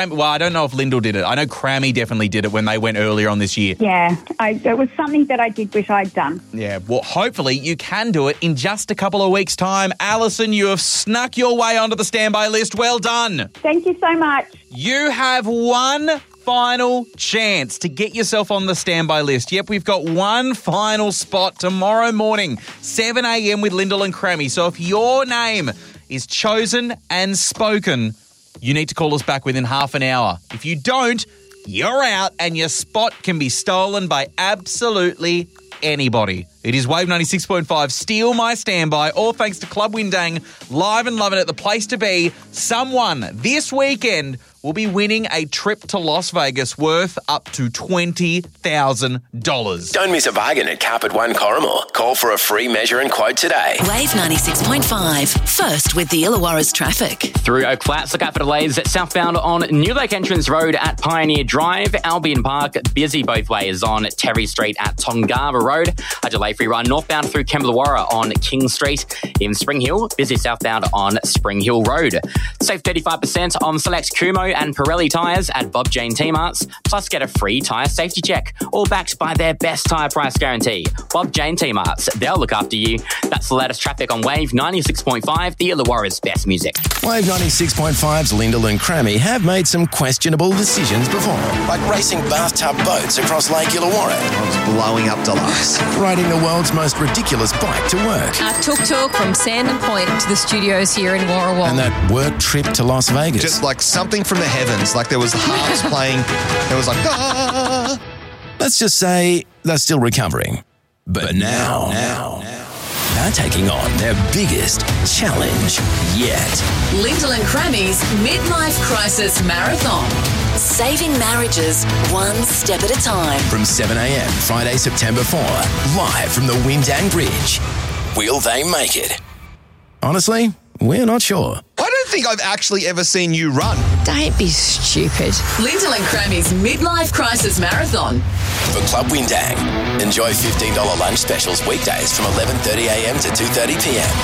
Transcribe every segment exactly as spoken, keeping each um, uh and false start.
Well, I don't know if Lyndall did it. I know Crammy definitely did it when they went earlier on this year. Yeah, I, it was something that I did wish I'd done. Yeah, well, hopefully you can do it in just a couple of weeks' time. Alison, you have snuck your way onto the standby list. Well done. Thank you so much. You have one final chance to get yourself on the standby list. Yep, we've got one final spot tomorrow morning, seven a.m. with Lyndall and Crammy. So if your name is chosen and spoken, you need to call us back within half an hour. If you don't, you're out and your spot can be stolen by absolutely anybody. It is Wave ninety-six point five, Steal My Standby, all thanks to Club Windang, live and loving it, the place to be. Someone this weekend will be winning a trip to Las Vegas worth up to twenty thousand dollars. Don't miss a bargain at Carpet One Corrimal. Call for a free measure and quote today. Wave ninety-six point five, first with the Illawarra's traffic. Through Oak Flats, look out for delays southbound on New Lake Entrance Road at Pioneer Drive. Albion Park, busy both ways on Terry Street at Tongava Road. A delay-free run northbound through Kemblawarra on King Street. In Spring Hill, busy southbound on Spring Hill Road. Save thirty-five percent on select Kumo and Pirelli tyres at Bob Jane T-Marts, plus get a free tyre safety check, all backed by their best tyre price guarantee. Bob Jane T-Marts, they'll look after you. That's the latest traffic on Wave ninety-six point five, the Illawarra's best music. Wave ninety-six point five's Lyndall and Crammy have made some questionable decisions before, like racing bathtub boats across Lake Illawarra. I was blowing up deluxe. Riding the world's most ridiculous bike to work. A tuk-tuk from Sandon Point to the studios here in Warrawong. And that work trip to Las Vegas. Just like something from the heavens, like there was harps playing. There was like, ah. Let's just say they're still recovering. But, but now, now, now, they're taking on their biggest challenge yet. Lyndall and Crammy's Midlife Crisis Marathon. Saving marriages one step at a time. From seven a.m. Friday, September fourth, live from the Windang Bridge. Will they make it? Honestly, we're not sure. I don't think I've actually ever seen you run. Don't be stupid. Lyndall and Crammy's Midlife Crisis Marathon. For Club Windang, enjoy fifteen dollars lunch specials weekdays from eleven thirty a.m. to two thirty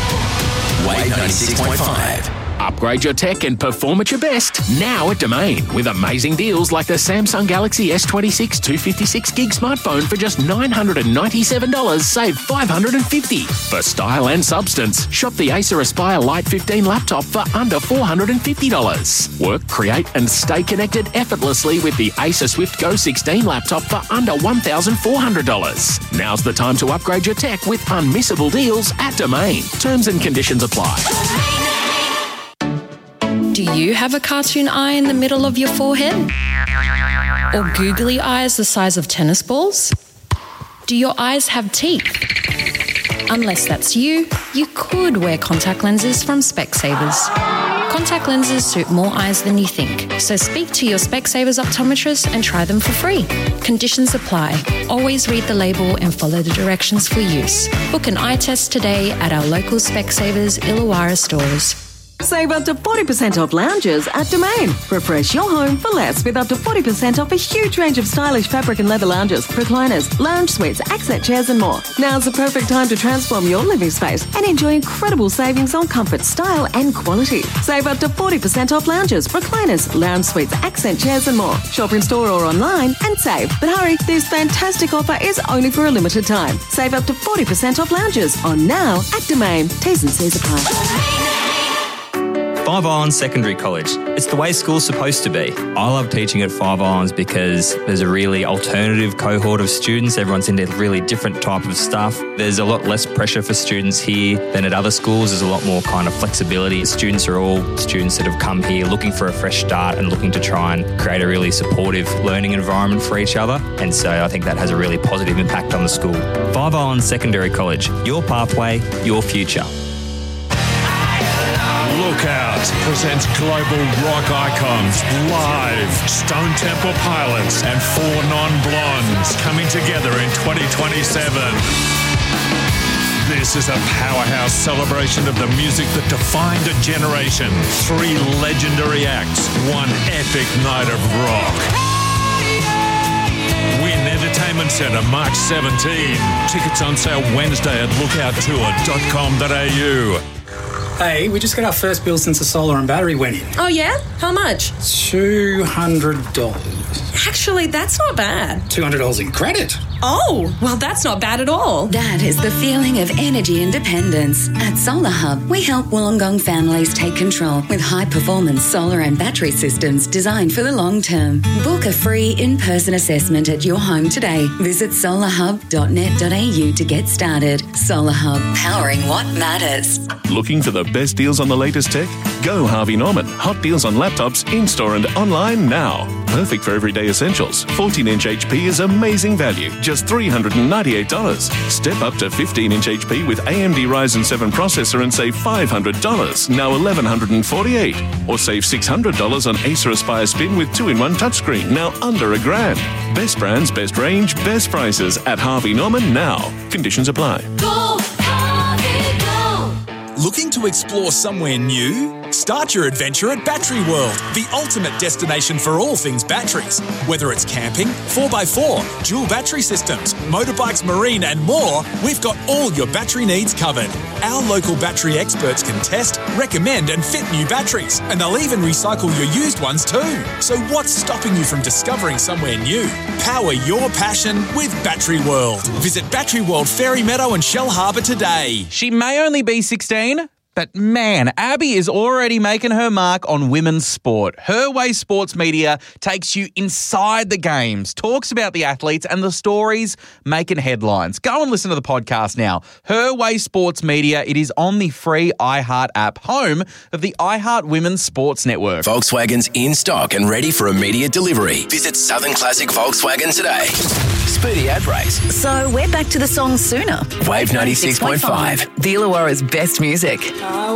p.m. Wave ninety-six point five. Upgrade your tech and perform at your best now at Domain with amazing deals like the Samsung Galaxy S twenty-six two fifty-six gig smartphone for just nine hundred ninety-seven dollars, save five hundred fifty dollars. For style and substance, shop the Acer Aspire Lite fifteen laptop for under four hundred fifty dollars. Work, create and stay connected effortlessly with the Acer Swift Go sixteen laptop for under one thousand four hundred dollars. Now's the time to upgrade your tech with unmissable deals at Domain. Terms and conditions apply. Do you have a cartoon eye in the middle of your forehead? Or googly eyes the size of tennis balls? Do your eyes have teeth? Unless that's you, you could wear contact lenses from Specsavers. Contact lenses suit more eyes than you think, so speak to your Specsavers optometrist and try them for free. Conditions apply. Always read the label and follow the directions for use. Book an eye test today at our local Specsavers Illawarra stores. Save up to forty percent off lounges at Domain. Refresh your home for less with up to forty percent off a huge range of stylish fabric and leather lounges, recliners, lounge suites, accent chairs and more. Now's the perfect time to transform your living space and enjoy incredible savings on comfort, style and quality. Save up to forty percent off lounges, recliners, lounge suites, accent chairs and more. Shop in store or online and save. But hurry, this fantastic offer is only for a limited time. Save up to forty percent off lounges on now at Domain. T's and C's apply. Five Islands Secondary College. It's the way school's supposed to be. I love teaching at Five Islands because there's a really alternative cohort of students. Everyone's into really different type of stuff. There's a lot less pressure for students here than at other schools. There's a lot more kind of flexibility. Students are all students that have come here looking for a fresh start and looking to try and create a really supportive learning environment for each other. And so I think that has a really positive impact on the school. Five Islands Secondary College. Your pathway, your future. Lookout presents global rock icons live. Stone Temple Pilots and Four Non-Blondes coming together in twenty twenty-seven. This is a powerhouse celebration of the music that defined a generation. Three legendary acts, one epic night of rock. Win Entertainment Centre March seventeenth. Tickets on sale Wednesday at lookout tour dot com dot a u. Hey, we just got our first bill since the solar and battery went in. Oh, yeah? How much? two hundred dollars. Actually, that's not bad. two hundred dollars in credit. Oh, well, that's not bad at all. That is the feeling of energy independence. At Solar Hub, we help Wollongong families take control with high-performance solar and battery systems designed for the long term. Book a free in-person assessment at your home today. Visit solar hub dot net dot a u to get started. Solar Hub, powering what matters. Looking for the best deals on the latest tech? Go Harvey Norman. Hot deals on laptops in-store and online now. Perfect for everyday essentials. fourteen inch H P is amazing value, just three hundred ninety-eight dollars. Step up to fifteen inch H P with A M D Ryzen seven processor and save five hundred dollars, now eleven forty-eight dollars. Or save six hundred dollars on Acer Aspire Spin with two in one touchscreen, now under a grand. Best brands, best range, best prices at Harvey Norman now. Conditions apply. Go, Harvey, go! Looking to explore somewhere new? Start your adventure at Battery World, the ultimate destination for all things batteries. Whether it's camping, four by four, dual battery systems, motorbikes, marine and more, we've got all your battery needs covered. Our local battery experts can test, recommend and fit new batteries, and they'll even recycle your used ones too. So what's stopping you from discovering somewhere new? Power your passion with Battery World. Visit Battery World Fairy Meadow and Shell Harbour today. She may only be sixteen, but man, Abby is already making her mark on women's sport. Her Way Sports Media takes you inside the games, talks about the athletes and the stories making headlines. Go and listen to the podcast now. Her Way Sports Media. It is on the free iHeart app, home of the iHeart Women's Sports Network. Volkswagen's in stock and ready for immediate delivery. Visit Southern Classic Volkswagen today. Speedy ad breaks. So we're back to the song Sooner. Wave ninety-six point five. The Illawarra's best music.